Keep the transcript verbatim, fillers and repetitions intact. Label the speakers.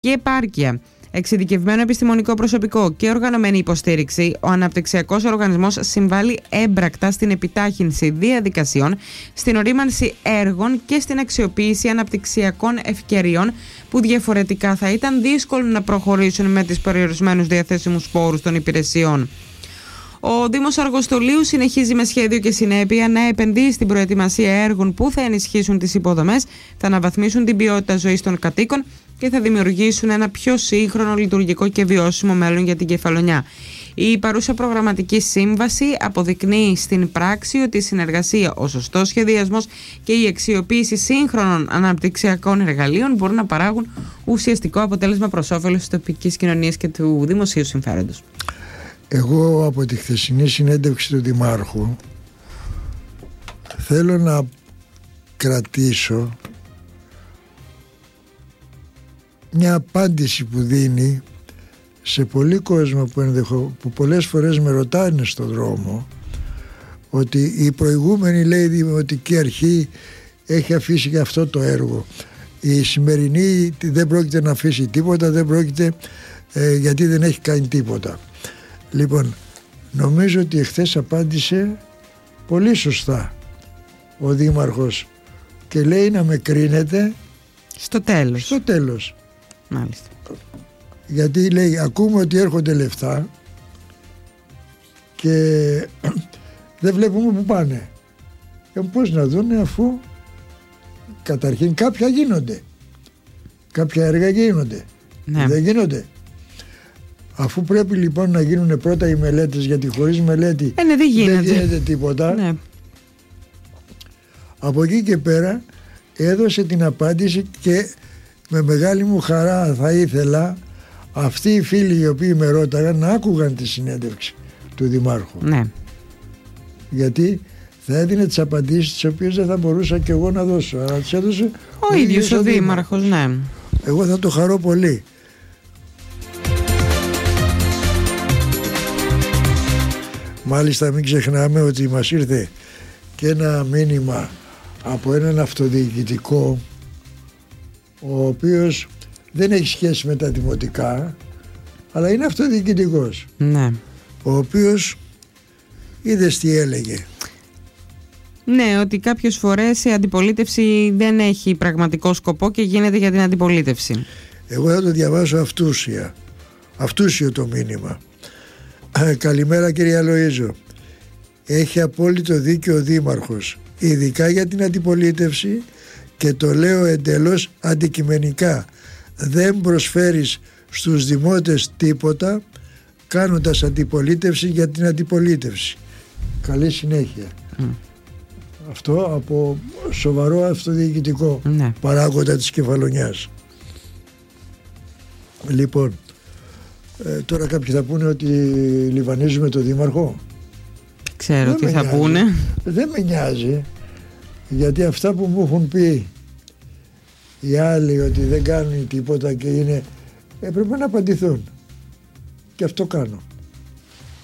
Speaker 1: και επάρκεια, εξειδικευμένο επιστημονικό προσωπικό και οργανωμένη υποστήριξη, ο αναπτυξιακός οργανισμός συμβάλλει έμπρακτα στην επιτάχυνση διαδικασιών, στην ορίμανση έργων και στην αξιοποίηση αναπτυξιακών ευκαιριών που διαφορετικά θα ήταν δύσκολο να προχωρήσουν με τις περιορισμένους διαθέσιμους πόρους των υπηρεσιών. Ο Δήμος Αργοστολίου συνεχίζει με σχέδιο και συνέπεια να επενδύει στην προετοιμασία έργων που θα ενισχύσουν τις υποδομές, θα αναβαθμίσουν την ποιότητα ζωής των κατοίκων και θα δημιουργήσουν ένα πιο σύγχρονο, λειτουργικό και βιώσιμο μέλλον για την Κεφαλονιά. Η παρούσα προγραμματική σύμβαση αποδεικνύει στην πράξη ότι η συνεργασία, ο σωστός σχεδιασμός και η αξιοποίηση σύγχρονων αναπτυξιακών εργαλείων μπορούν να παράγουν ουσιαστικό αποτέλεσμα προς όφελος της τοπικής κοινωνίας και του δημοσίου συμφέροντος.
Speaker 2: Εγώ από τη χθεσινή συνέντευξη του Δημάρχου θέλω να κρατήσω μια απάντηση που δίνει σε πολλοί κόσμο που, ενδεχο, που πολλές φορές με ρωτάνε στον δρόμο ότι η προηγούμενη, λέει, δημοτική αρχή έχει αφήσει και αυτό το έργο, η σημερινή δεν πρόκειται να αφήσει τίποτα, δεν πρόκειται ε, γιατί δεν έχει κάνει τίποτα. Λοιπόν, νομίζω ότι εχθές απάντησε πολύ σωστά ο Δήμαρχος και λέει να με κρίνετε
Speaker 1: στο τέλος.
Speaker 2: Στο τέλος.
Speaker 1: Μάλιστα.
Speaker 2: Γιατί λέει ακούμε ότι έρχονται λεφτά και δεν βλέπουμε που πάνε. Ε, πώς να δούνε, αφού καταρχήν κάποια γίνονται, κάποια έργα γίνονται, ναι. Δεν γίνονται. Αφού πρέπει λοιπόν να γίνουν πρώτα οι μελέτες, γιατί χωρίς μελέτη
Speaker 1: ε, ναι, δεν, γίνεται.
Speaker 2: δεν γίνεται τίποτα, ναι. Από εκεί και πέρα έδωσε την απάντηση και με μεγάλη μου χαρά θα ήθελα αυτοί οι φίλοι οι οποίοι με ρώταγαν να άκουγαν τη συνέντευξη του Δημάρχου, ναι. Γιατί θα έδινε τις απαντήσεις τις οποίες δεν θα μπορούσα και εγώ να δώσω, αλλά τις έδωσε
Speaker 1: ο, ο ίδιος ο Δήμαρχος, ναι.
Speaker 2: Εγώ θα το χαρώ πολύ. Μάλιστα μην ξεχνάμε ότι μας ήρθε και ένα μήνυμα από έναν αυτοδιοικητικό ο οποίος δεν έχει σχέση με τα δημοτικά αλλά είναι αυτοδιοικητικός, ναι. Ο οποίος είδες τι έλεγε.
Speaker 1: Ναι, ότι κάποιες φορές η αντιπολίτευση δεν έχει πραγματικό σκοπό και γίνεται για την αντιπολίτευση. Εγώ
Speaker 2: θα το διαβάσω αυτούσια, αυτούσιο το μήνυμα. Καλημέρα κυρία Λοΐζο. Έχει απόλυτο δίκιο ο Δήμαρχος, ειδικά για την αντιπολίτευση, και το λέω εντελώς αντικειμενικά. Δεν προσφέρεις στους δημότες τίποτα κάνοντας αντιπολίτευση για την αντιπολίτευση. Καλή συνέχεια. Mm. Αυτό από σοβαρό αυτοδιοικητικό mm. παράγοντα της Κεφαλονιάς. Λοιπόν, Ε, τώρα κάποιοι θα πούνε ότι λιβανίζουμε τον Δήμαρχο.
Speaker 1: Ξέρω τι θα
Speaker 2: νοιάζει.
Speaker 1: πούνε.
Speaker 2: Δεν με νοιάζει, γιατί αυτά που μου έχουν πει οι άλλοι ότι δεν κάνουν τίποτα και είναι, έπρεπε να απαντηθούν. Και αυτό κάνω.